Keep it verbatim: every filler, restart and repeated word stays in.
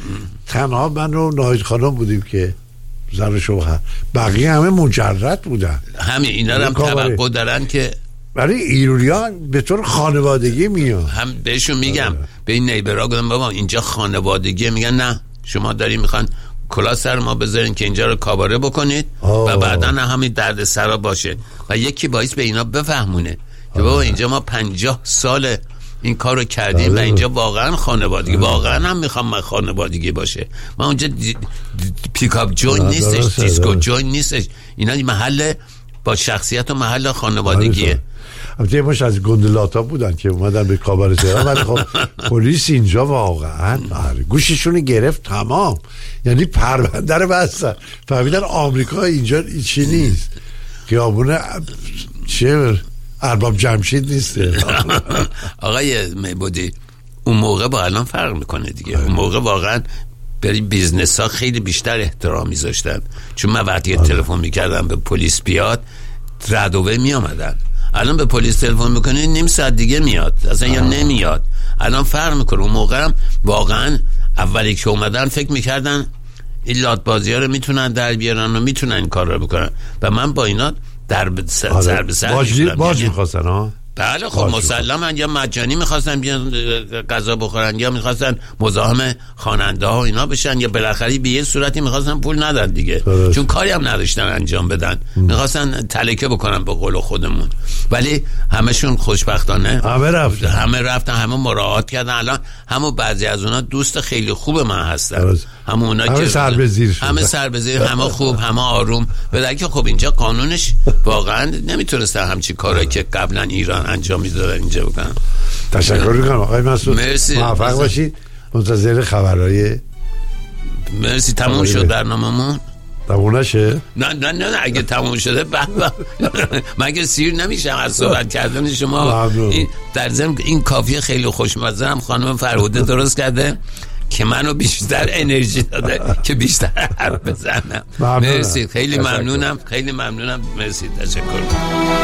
تنها من و ناهید خانم بودیم که زن و شوهر، بقیه همه مجرد بودن. همین اینا هم توقع دارن که برای ایرانیان به طور خانوادگی میان. هم بهشون میگم به این نیبرها گفتم بابا اینجا خانوادگی، میگن نه شما دارین میخوان کلا سر ما بذارین که اینجا رو کاباره بکنید آه. و بعدا همین درد سرا باشه و یکی باعث به اینا بفهمونه که بابا اینجا ما پنجاه سال این کار رو کردیم آه. و اینجا واقعا خانوادگی آه. واقعا هم میخوام من خانوادگی باشه. ما اونجا پیکاپ جوین نیستش، دیسکو جوین نیستش، اینا محل با شخصیت و محل خانوادگیه. البته باش از گندلاتا بودن که اومدن به کاباره تهران، ولی خب پلیس اینجا واقعا گوششون گرفت تمام، یعنی پرونده رو بستن، فهمیدن آمریکا اینجا چی نیست، خیابون چه ارباب جمشید نیسته. آقای میبودی اون موقع با الان فرق میکنه دیگه. اون موقع واقعا برای بیزنس ها خیلی بیشتر احترام میذاشتن، چون من وقتی تلفن میکردم به پلیس بیاد ردوه میامدن. الان به پلیس تلفن میکنه نیم ساعت دیگه میاد اصلا آه. یا نمیاد. الان فرق میکنه. اون موقع هم واقعا اولی که اومدن فکر میکردن این لاتبازی ها رو میتونن در بیارن و میتونن این کار رو بکنن و من با اینا در سر سر به سر باج میخواستن ها. بله خب مسلما یا مجانی میخواستن بیان غذا بخورن یا میخواستن مزاحم خواننده ها اینا بشن یا بالاخره به یه صورتی میخواستن پول ندن دیگه درست. چون کاری هم نداشتن انجام بدن، میخواستن تلکه بکنن به قول خودمون. ولی همشون خوشبختانه همه رفتن همه رفتن همه مراعات کردن. الان همه بعضی از اونا دوست خیلی خوب من هستن، همه اونا همه که سر به زیر شدن، همه سر به زیر، همه خوب، همه آروم. ولی که خب اینجا قانونش واقعا نمیتونستن همچین کارایی که قبلا ایران انجام میدادن اینجا بکنن. تشکر میکنم آقای مسعود، موفق باشید. منتظر خبرهای. مرسی. تموم شد برنامه‌مون؟ تموم نشه؟ نه نه نه اگه تموم شده مگه سیر نمیشم از صحبت کردن شما. این در ضمن این کافیه خیلی خوشمزه هم خانم فرهوده درست کرده که منو بیشتر انرژی داده که بیشتر حرف بزنم. مرسی، خیلی ممنونم، خیلی ممنونم. مرسی، تشکر.